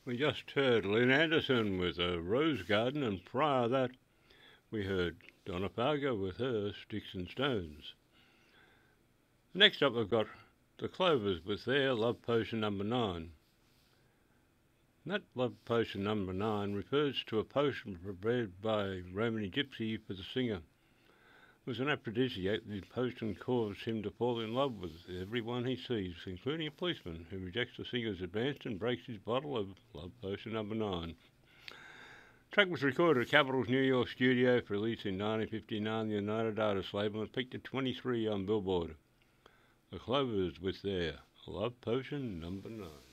We just heard Lynn Anderson with a Rose Garden, and prior to that, we heard Donna Fargo with her Sticks and Stones. Next up, we've got the Clovers with their Love Potion number 9. That Love Potion number 9 refers to a potion prepared by Romany Gypsy for the singer. It was an aphrodisiac. The potion caused him to fall in love with everyone he sees, including a policeman who rejects the singer's advance and breaks his bottle of Love Potion number 9. The track was recorded at Capitol's New York studio for release in 1959, the United Artists label, and peaked at 23 on Billboard. The Clovers with their Love Potion number 9.